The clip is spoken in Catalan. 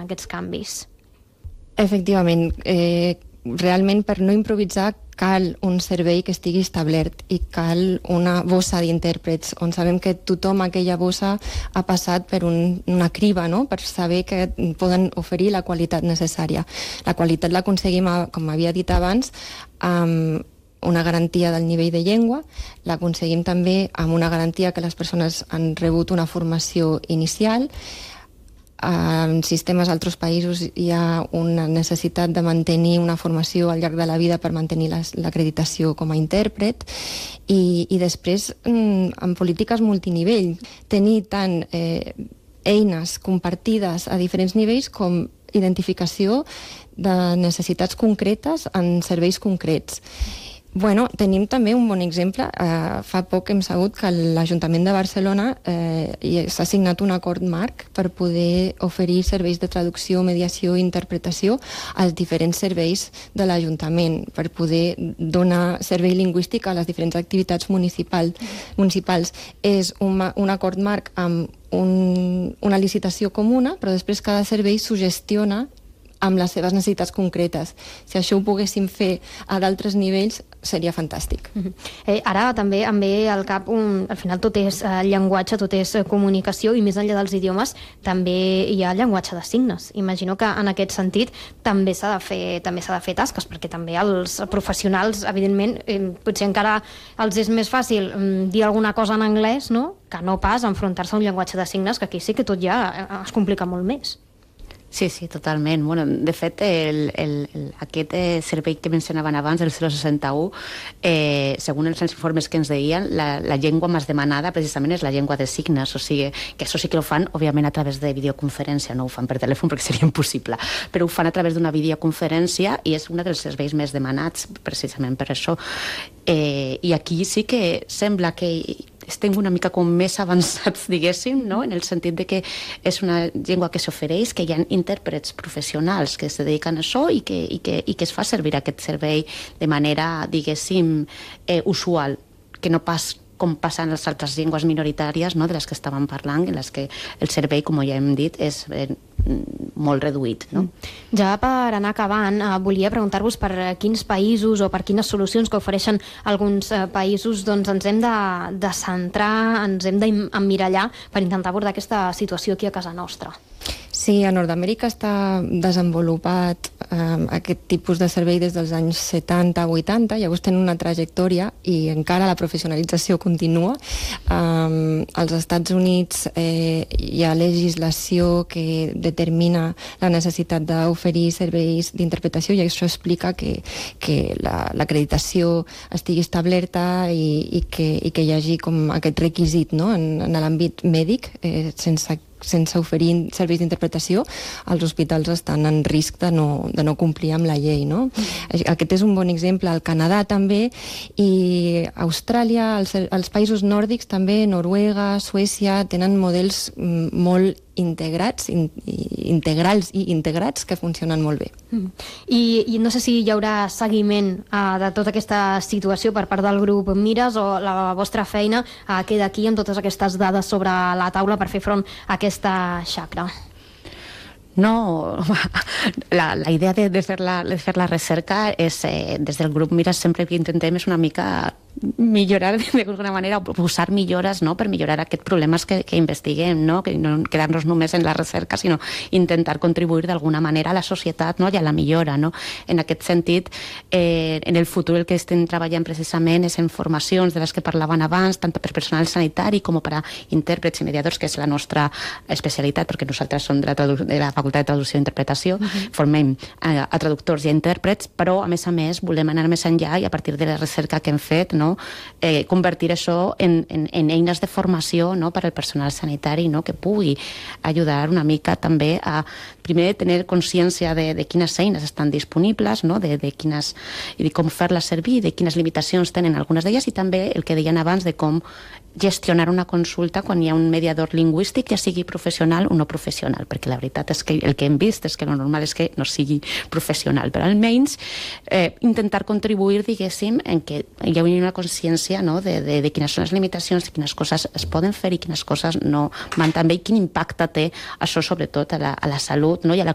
aquests canvis? Efectivament, realment per no improvisar cal un servei que estigui establert i cal una bossa d'intèrprets on sabem que tothom a aquella bossa ha passat per una criba, no?, per saber que poden oferir la qualitat necessària. La qualitat l'aconseguim, com havia dit abans, amb una garantia del nivell de llengua, l'aconseguim també amb una garantia que les persones han rebut una formació inicial. En sistemes d'altres països hi ha una necessitat de mantenir una formació al llarg de la vida per mantenir l'acreditació com a intèrpret i després en polítiques multinivell tenir tant eines compartides a diferents nivells com identificació de necessitats concretes en serveis concrets. Bueno, tenim també un bon exemple. Fa poc hem sabut que l'Ajuntament de Barcelona s'ha signat un acord marc per poder oferir serveis de traducció, mediació i interpretació als diferents serveis de l'Ajuntament, per poder donar servei lingüístic a les diferents activitats municipals. És un acord marc amb una licitació comuna, però després cada servei s'ho gestiona amb les seves necessitats concretes. Si això ho poguéssim fer a d'altres nivells, seria fantàstic. Ara també em ve al cap, al final tot és llenguatge, tot és comunicació, i més enllà dels idiomes també hi ha llenguatge de signes. Imagino que en aquest sentit també s'ha de fer tasques, perquè també els professionals, evidentment, potser encara els és més fàcil dir alguna cosa en anglès, no?, que no pas enfrontar-se a un llenguatge de signes, que aquí sí que tot ja es complica molt més. Sí, totalment. Bueno, de fet, aquest servei que mencionaven abans, el 061, segons els informes que ens deien, la llengua més demanada precisament és la llengua de signes, o sigui, que això sí que ho fan, òbviament, a través de videoconferència, no ho fan per telèfon perquè seria impossible, però ho fan a través d'una videoconferència i és un dels serveis més demanats, precisament per això. I aquí sí que sembla que estem una mica com més avançats, diguéssim, no?, en el sentit de que és una llengua que s'ofereix, que hi ha intèrprets professionals que es dediquen a això i que es fa servir aquest servei de manera, diguéssim, usual, que no pas com passa en les altres llengües minoritàries, no?, de les que estàvem parlant, en les que el servei, com ja hem dit, és molt reduït, no? Ja per anar acabant, volia preguntar-vos per quins països o per quines solucions que ofereixen alguns països doncs ens hem de centrar, ens hem d'emmirallar per intentar abordar aquesta situació aquí a casa nostra. Sí, a Nord-Amèrica està desenvolupat aquest tipus de servei des dels anys 70-80, llavors tenen una trajectòria i encara la professionalització continua. Als Estats Units hi ha legislació que determina la necessitat d'oferir serveis d'interpretació i això explica que l'acreditació estigui establerta i que hi hagi com aquest requisit, no?, en l'àmbit mèdic, sense oferir serveis d'interpretació, els hospitals estan en risc de no complir amb la llei, no? Aquest és un bon exemple. Al Canadà també, i Austràlia, els països nòrdics també, Noruega, Suècia, tenen models molt integrats i integrats que funcionen molt bé. I no sé si hi haurà seguiment de tota aquesta situació per part del grup Mires, o la vostra feina queda aquí amb totes aquestes dades sobre la taula per fer front a aquesta xacra. No, la idea de fer la recerca és, des del grup Mires, sempre que intentem és una mica millorar d'alguna manera, o posar millores, no?, per millorar aquests problemes que investiguem, no?, que no quedar-nos només en la recerca, sinó intentar contribuir d'alguna manera a la societat, no?, i a la millora, no? En aquest sentit, en el futur el que estem treballant precisament és en formacions de les que parlaven abans, tant per personal sanitari com per a intèrprets i mediadors, que és la nostra especialitat, perquè nosaltres som de la Facultat de Traducció i Interpretació, formem a traductors i a intèrprets, però a més volem anar més enllà i a partir de la recerca que hem fet, no?, convertir això en eines de formació, no?, per al personal sanitari, no?, que pugui ajudar una mica també a, primer, tenir consciència de quines eines estan disponibles, no?, de quines, i de com fer-les servir, de quines limitacions tenen algunes d'elles, i també el que deien abans de com gestionar una consulta quan hi ha un mediador lingüístic, ja sigui professional o no professional, perquè la veritat és que el que hem vist és que el normal és que no sigui professional, però almenys intentar contribuir, diguéssim, en que hi hagi una consciència, no?, de quines són les limitacions, de quines coses es poden fer i quines coses no van tan bé, i quin impacte té això sobretot a la salut, no?, i a la